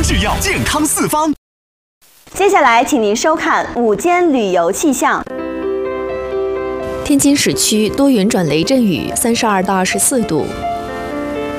制药，健康四方。 接下来，请您收看午间旅游气象。 天津市区多云转雷阵雨，32到24度。